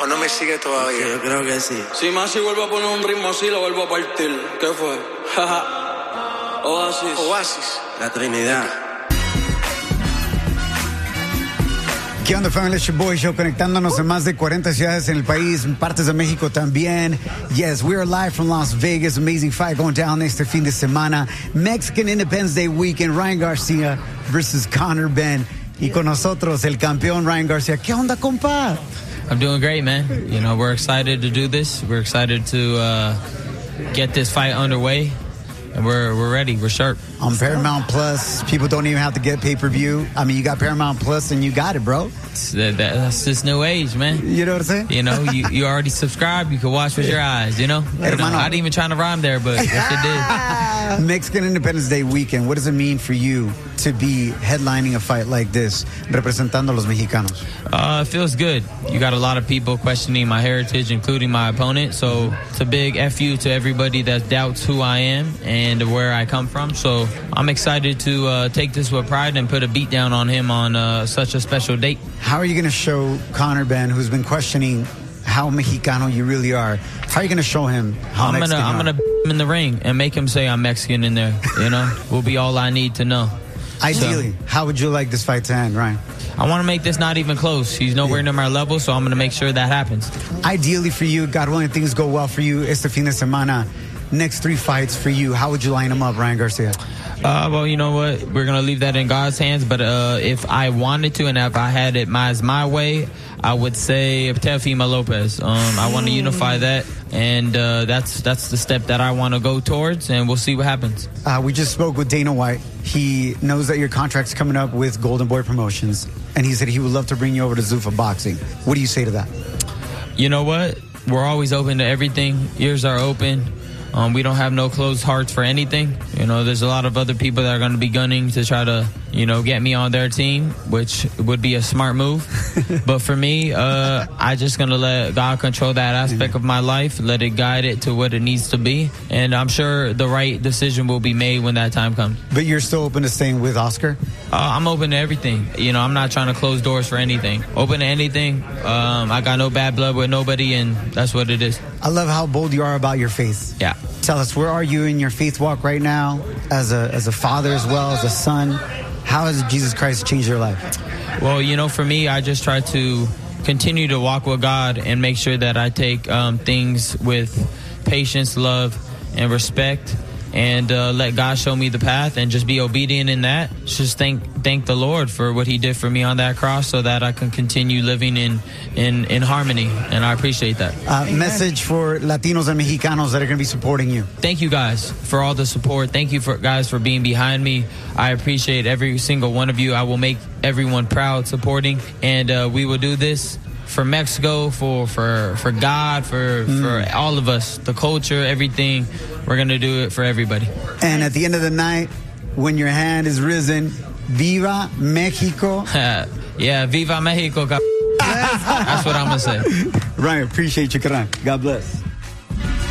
¿O no me sigue todavía? Sí, yo creo que sí. Si Masi vuelve a poner un ritmo así, lo vuelvo a partir. ¿Qué fue? Oasis. Oasis. La Trinidad. ¿Qué onda, familia? It's your boy Show, conectándonos en más de 40 ciudades en el país, en partes de México también. Yes, we are live from Las Vegas. Amazing fight going down este fin de semana. Mexican Independence Day weekend. Ryan Garcia versus Conor Benn. Y con nosotros, el campeón Ryan Garcia. ¿Qué onda, compa? I'm doing great, man. You know, we're excited to do this. We're excited to get this fight underway. And we're ready. We're sharp. On Paramount Plus, people don't even have to get pay-per-view. I mean, you got Paramount Plus and you got it, bro. That's this new age, man. You know what I'm saying? You know, you already subscribed. You can watch with your eyes, you know? I didn't even try to rhyme there, but yes, it did. Mexican Independence Day weekend, what does it mean for you to be headlining a fight like this, representando a los mexicanos? It feels good. You got a lot of people questioning my heritage, including my opponent. So it's a big FU to everybody that doubts who I am and where I come from. So I'm excited to take this with pride and put a beat down on him on such a special date. How are you going to show Conor Benn, who's been questioning how Mexicano you really are, how are you going to show him how Mexican you are? I'm going to him in the ring and make him say I'm Mexican in there, you know? Will be all I need to know. Ideally, how would you like this fight to end, Ryan? I want to make this not even close. He's nowhere near my level, so I'm going to make sure that happens. Ideally for you, God willing, things go well for you, este fin de semana. Next 3 fights for you, how would you line them up, Ryan Garcia? Well, you know what? We're going to leave that in God's hands. But if I wanted to and if I had it my way, I would say Teofimo Lopez. I want to unify that. And that's the step that I want to go towards. And we'll see what happens. We just spoke with Dana White. He knows that your contract's coming up with Golden Boy Promotions. And he said he would love to bring you over to Zuffa Boxing. What do you say to that? You know what? We're always open to everything. Ears are open. We don't have no closed hearts for anything. You know, there's a lot of other people that are going to be gunning to try to, you know, get me on their team, which would be a smart move. But for me, I just going to let God control that aspect of my life, let it guide it to what it needs to be. And I'm sure the right decision will be made when that time comes. But you're still open to staying with Oscar? I'm open to everything. You know, I'm not trying to close doors for anything. Open to anything. I got no bad blood with nobody, and that's what it is. I love how bold you are about your faith. Yeah. Tell us, where are you in your faith walk right now as a father as well, as a son? How has Jesus Christ changed your life? Well, you know, for me, I just try to continue to walk with God and make sure that I take things with patience, love, and respect, and let God show me the path and just be obedient in that. Just thank the Lord for what he did for me on that cross so that I can continue living in harmony, and I appreciate that. Message for Latinos and Mexicanos that are going to be supporting you. Thank you guys for all the support. Thank you guys for being behind me. I appreciate every single one of you. I will make everyone proud supporting, and we will do this for Mexico, for God, for all of us, the culture, everything. We're going to do it for everybody. And at the end of the night, when your hand is risen, Viva Mexico. Yeah, Viva Mexico. That's what I'm going to say. Ryan, appreciate you, Karan. God bless.